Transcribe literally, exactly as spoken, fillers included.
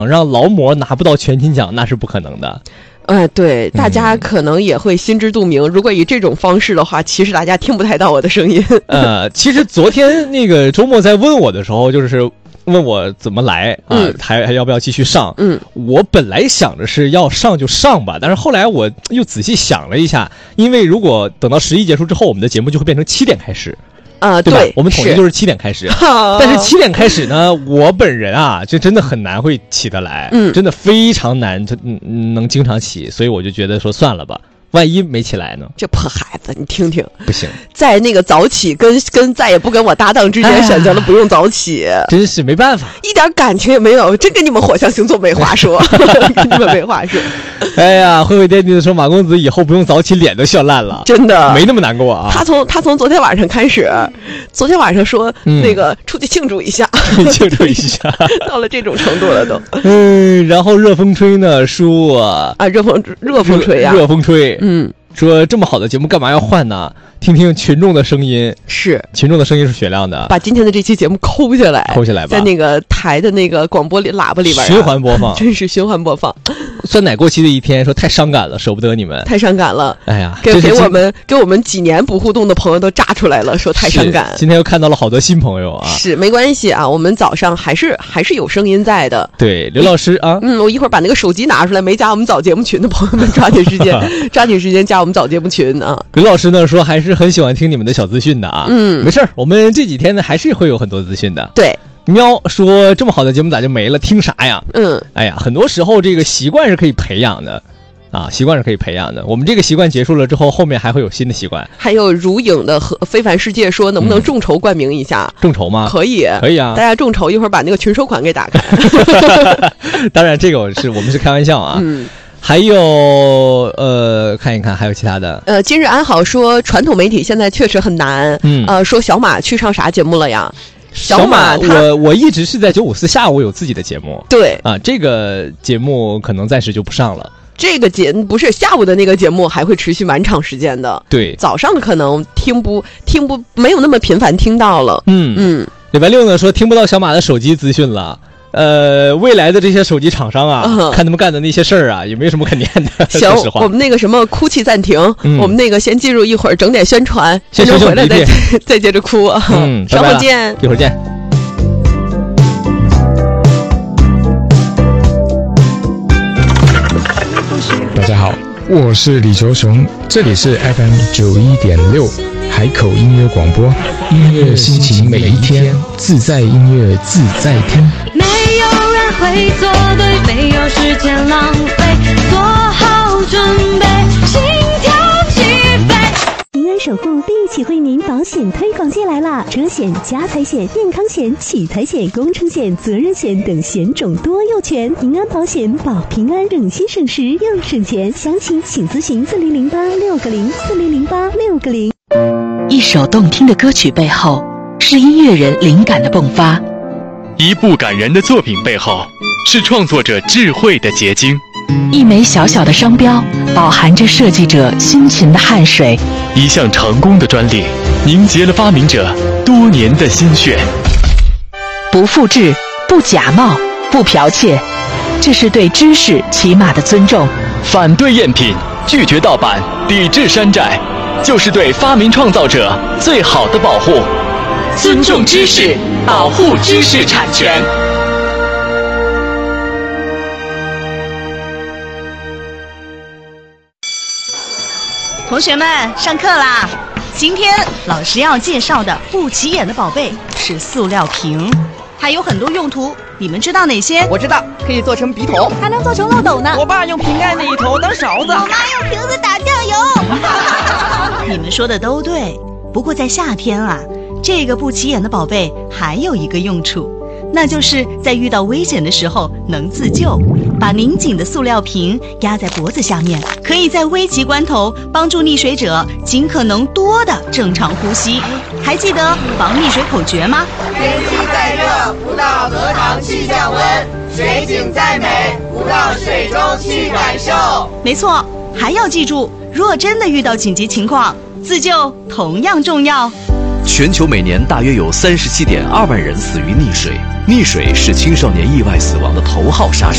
让劳模拿不到全勤奖那是不可能的。 呃，对，大家可能也会心知肚明、嗯、如果以这种方式的话，其实大家听不太到我的声音。 呃，其实昨天那个周末在问我的时候，就是问我怎么来啊、呃嗯，还还要不要继续上？嗯，我本来想着是要上就上吧，但是后来我又仔细想了一下，因为如果等到十一结束之后，我们的节目就会变成七点开始。 啊、呃， 对吧？ 对， 我们统一就是七点开始，但是七点开始呢，我本人啊，就真的很难会起得来，嗯，真的非常难，就嗯能经常起，所以我就觉得说算了吧。万一没起来呢？ 这破孩子，你听听， 不行，在那个早起跟跟再也不跟我搭档之间选择了不用早起，哎、 真是没办法， 一点感情也没有，真跟你们火象星座没话说，跟你们没话说。 哎呀，慧慧惦记的说马公子以后不用早起，脸都笑烂了， 真的没那么难过啊。 他从他从昨天晚上开始，昨天晚上说、嗯、那个出去庆祝一下， 庆祝一下， 到了这种程度了都。 嗯，然后热风吹呢说啊，热风热风吹呀、啊， 热风吹。 嗯， 说这么好的节目干嘛要换呢？听听群众的声音， 是群众的声音是雪亮的， 把今天的这期节目抠下来， 抠下来吧， 在那个台的那个广播里喇叭里边、啊、 循环播放， 真是循环播放。 酸奶过期的一天，说太伤感了，舍不得你们， 太伤感了。 哎呀， 给给我们给我们几年不互动的朋友都炸出来了，说太伤感。 今天又看到了好多新朋友啊， 是没关系啊，我们早上还是还是有声音在的。 对，刘老师啊， 嗯，我一会儿把那个手机拿出来，没加我们早节目群的朋友们抓紧时间，抓紧时间加我们早节目群啊。 刘老师呢说还是很喜欢听你们的小资讯的啊， 嗯， 没事儿，我们这几天呢还是会有很多资讯的。 对。 喵说这么好的节目咋就没了？听啥呀？ 嗯， 哎呀，很多时候这个习惯是可以培养的，啊，习惯是可以培养的。我们这个习惯结束了之后，后面还会有新的习惯。 还有如影的和非凡世界说，能不能众筹冠名一下？ 嗯、众筹吗？ 可以， 可以啊！ 大家众筹，一会儿把那个群收款给打开。 当然，这个是我们是开玩笑啊。 嗯。 还有呃，看一看还有其他的。 呃，今日安好说，传统媒体现在确实很难。嗯。呃，说小马去上啥节目了呀？ 小马，我我一直是在九五四下午有自己的节目， 对啊，这个节目可能暂时就不上了。 这个节不是下午的那个节目，还会持续蛮长时间的。 对， 早上的可能听不听不没有那么频繁听到了。 嗯嗯， 礼拜六呢说听不到小马的手机资讯了。呃，未来的这些手机厂商啊，嗯、看他们干的那些事儿啊，也没什么可念的。 行，我们那个什么哭泣暂停，嗯、我们那个先进入一会儿整点宣传，宣传回来再再接着哭啊。 嗯， 稍后见， 一会儿见。 大家好，我是李球雄，这里是 F M 九一点六海口音乐广播，音乐心情每一天，自在音乐自在听。 没有人会做对，没有时间浪费，做好准备，心跳起飞。 平安守护立体惠民保险推广季来啦！车险、家财险、健康险、取财险、工程险、责任险等险种多又全，平安保险保平安，省心省时又省钱。详情请咨询四零零八六个零四零零八六个零。 一首动听的歌曲背后，是音乐人灵感的迸发； 一部感人的作品背后，是创作者智慧的结晶。 一枚小小的商标，饱含着设计者辛勤的汗水； 一项成功的专利，凝结了发明者多年的心血。 不复制，不假冒，不剽窃，这是对知识起码的尊重。 反对赝品，拒绝盗版，抵制山寨，就是对发明创造者最好的保护。 尊重知识，保护知识产权。 同学们，上课啦！今天老师要介绍的不起眼的宝贝是塑料瓶，还有很多用途，你们知道哪些？ 我知道，可以做成笔筒， 还能做成漏斗呢。 我爸用瓶盖那一头当勺子， 我妈用瓶子打酱油。你们说的都对，不过在夏天啊，这个不起眼的宝贝还有一个用处，那就是在遇到危险的时候能自救。把拧紧的塑料瓶压在脖子下面，可以在危急关头帮助溺水者尽可能多的正常呼吸。还记得防溺水口诀吗？ 天气再热，不到河塘去降温；水景再美，不到水中去感受。 没错，还要记住，若真的遇到紧急情况，自救同样重要。 全球每年大约有三十七点二万人死于溺水，溺水是青少年意外死亡的头号杀手。